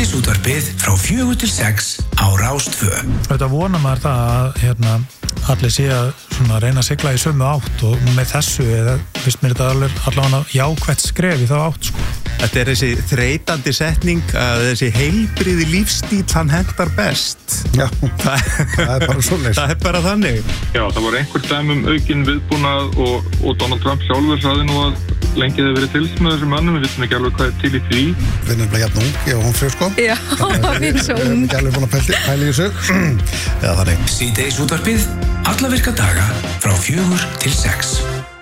Síðdegisútvarpið frá 4 til 6 á Rás 2. Þetta vonar maður það að allir sé að svona reyna að sigla í sömu átt og með þessu finnst mér þetta allavega jákvætt skref í þá átt sko. Þetta þessi þreytandi setning að þessi heilbrigði lífstíl hann hentar best. Já, það bara svoleiðis. Það bara þannig. Já, það var einhver dæmum aukinn viðbúnað og Donald Trump sjálfur sagði nú að lengi hefði verið fylgst með þessum mönnum, við vitum ekki alveg hvað til í því. Við erum nefnilega jafn ung, ég og hún frjó sko. Já, við erum svo ung. Við erum ekki alveg búin að pæla í þessu. Já, þannig. Síðdegisútvarpið alla virka daga frá 4 til 6.